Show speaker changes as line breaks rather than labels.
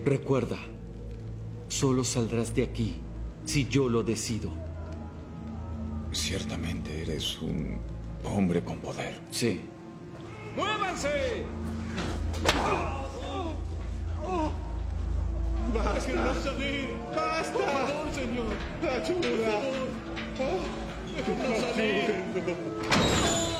Recuerda, solo saldrás de aquí si yo lo decido.
Ciertamente eres un hombre con poder.
Sí.
¡Muévanse! ¡Déjennos salir!